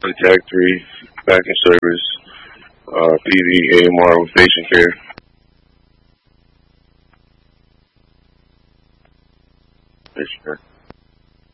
Contact 3, back in service. PV, AMR with patient care. Patient care.